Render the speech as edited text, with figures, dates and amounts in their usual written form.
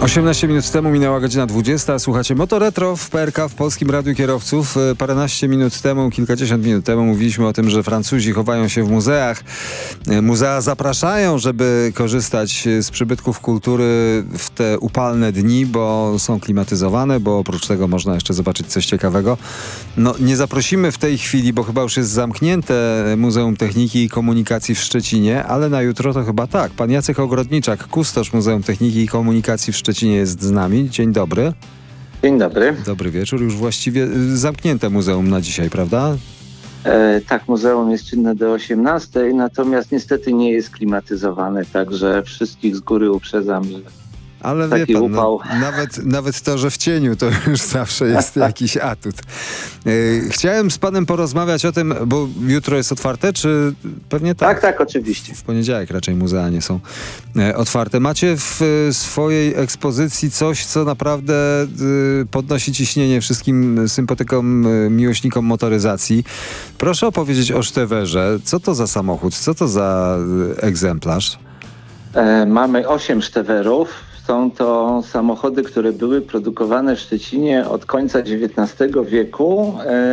18 minut temu minęła godzina 20. Słuchacie Motoretro w PRK, w Polskim Radiu Kierowców. Paręnaście minut temu, kilkadziesiąt minut temu mówiliśmy o tym, że Francuzi chowają się w muzeach. Muzea zapraszają, żeby korzystać z przybytków kultury w te upalne dni, bo są klimatyzowane, bo oprócz tego można jeszcze zobaczyć coś ciekawego. No, nie zaprosimy w tej chwili, bo chyba już jest zamknięte Muzeum Techniki i Komunikacji w Szczecinie, ale na jutro to chyba tak. Pan Jacek Ogrodniczak, kustosz Muzeum Techniki i Komunikacji w Szczecinie jest z nami. Dzień dobry. Dzień dobry. Dobry wieczór. Już właściwie zamknięte muzeum na dzisiaj, prawda? Tak, muzeum jest czynne do 18, natomiast niestety nie jest klimatyzowane, także wszystkich z góry uprzedzam, że Ale taki wie pan, upał. nawet to, że w cieniu, to już zawsze jest jakiś atut. Chciałem z panem porozmawiać o tym, bo jutro jest otwarte, czy pewnie tak? Tak, oczywiście. W poniedziałek raczej muzea nie są otwarte. Macie w swojej ekspozycji coś, co naprawdę podnosi ciśnienie wszystkim sympatykom, miłośnikom motoryzacji. Proszę opowiedzieć o Sztewerze. Co to za samochód? Co to za egzemplarz? Mamy 8 Sztewerów. Są to samochody, które były produkowane w Szczecinie od końca XIX wieku.